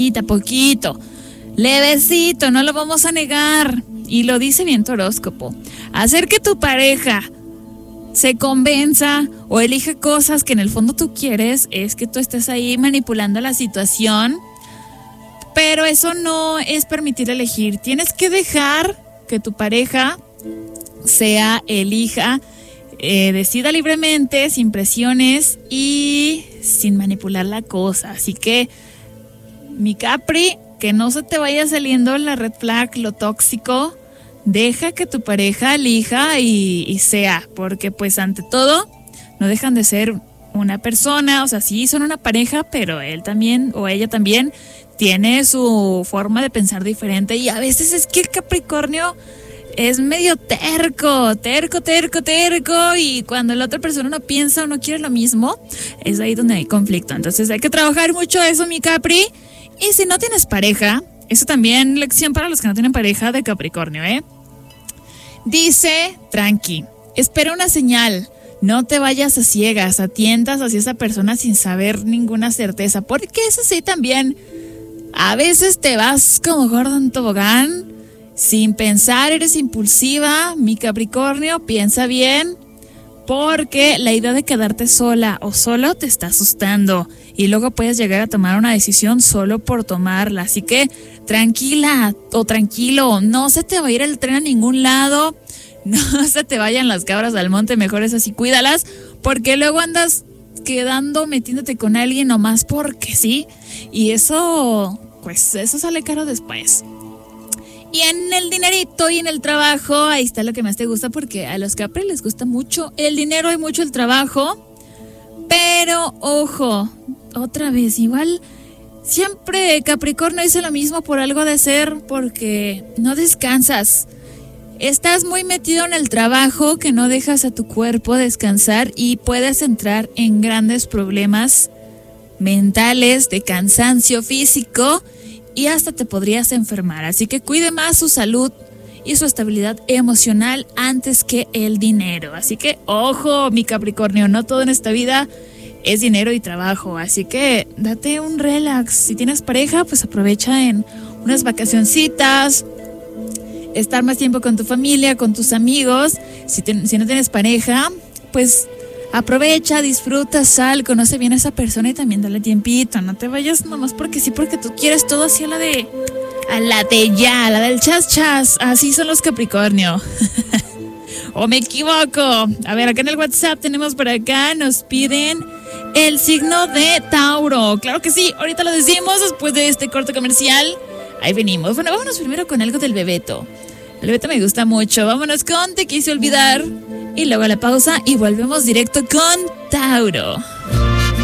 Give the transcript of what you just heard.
poquito, levecito, no lo vamos a negar. Y lo dice bien tu horóscopo. Hacer que tu pareja se convenza o elija cosas que en el fondo tú quieres es que tú estés ahí manipulando la situación, pero eso no es permitir elegir. Tienes que dejar que tu pareja elija, decida libremente, sin presiones y sin manipular la cosa. Así que, mi Capri, que no se te vaya saliendo la red flag, lo tóxico. Deja que tu pareja elija y sea, porque pues ante todo no dejan de ser una persona, o sea, sí son una pareja, pero él también o ella también tiene su forma de pensar diferente y a veces es que el Capricornio es medio terco y cuando la otra persona no piensa o no quiere lo mismo, es ahí donde hay conflicto. Entonces hay que trabajar mucho eso, mi Capri. Y si no tienes pareja, eso también lección para los que no tienen pareja de Capricornio, ¿eh? Dice, tranqui, espera una señal, no te vayas a ciegas, atiendas hacia esa persona sin saber ninguna certeza, porque eso sí también, a veces te vas como gordo en tobogán, sin pensar, eres impulsiva, mi Capricornio, piensa bien, porque la idea de quedarte sola o solo te está asustando y luego puedes llegar a tomar una decisión solo por tomarla. Así que tranquila o tranquilo, no se te va a ir el tren a ningún lado, no se te vayan las cabras al monte, mejor es así, cuídalas, porque luego andas metiéndote con alguien nomás porque sí, y eso sale caro después. Y en el dinerito y en el trabajo, ahí está lo que más te gusta, porque a los Capri les gusta mucho el dinero y mucho el trabajo. Pero, ojo, otra vez, igual, siempre Capricornio dice lo mismo, por algo de ser, porque no descansas. Estás muy metido en el trabajo que no dejas a tu cuerpo descansar y puedes entrar en grandes problemas mentales, de cansancio físico, y hasta te podrías enfermar. Así que cuide más su salud y su estabilidad emocional antes que el dinero. Así que, ojo, mi Capricornio, no todo en esta vida es dinero y trabajo. Así que date un relax. Si tienes pareja, pues aprovecha en unas vacacioncitas, estar más tiempo con tu familia, con tus amigos. Si no tienes pareja, pues aprovecha, disfruta, sal, conoce bien a esa persona y también dale tiempito. No te vayas nomás porque sí, porque tú quieres todo así a la del chas. Así son los Capricornio. ¿O me equivoco? A ver, acá en el WhatsApp tenemos por acá, nos piden el signo de Tauro. Claro que sí, ahorita lo decimos después de este corte comercial. Ahí venimos. Bueno, vámonos primero con algo del Bebeto. El Bebeto me gusta mucho. Vámonos con Te Quise Olvidar. Y luego a la pausa y volvemos directo con Tauro.